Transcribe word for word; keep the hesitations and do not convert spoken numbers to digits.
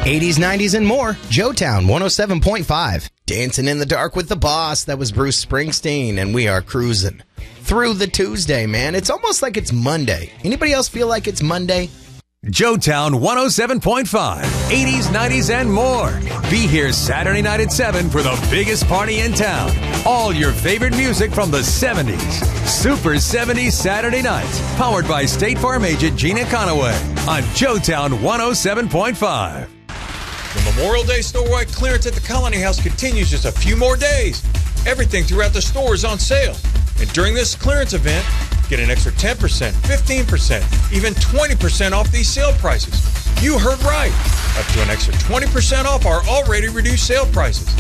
eighties, nineties, and more. Joetown one oh seven point five. Dancing in the Dark with the Boss. That was Bruce Springsteen, and we are cruising through the Tuesday, man. It's almost like it's Monday. Anybody else feel like it's Monday? Joetown one oh seven point five, eighties, nineties, and more. Be here Saturday night at seven for the biggest party in town. All your favorite music from the seventies. Super seventies Saturday nights. Powered by State Farm agent Gina Conaway on Joetown one oh seven point five. The Memorial Day store-wide clearance at the Colony House continues just a few more days. Everything throughout the store is on sale. And during this clearance event, get an extra ten percent, fifteen percent, even twenty percent off these sale prices. You heard right. Up to an extra twenty percent off our already reduced sale prices.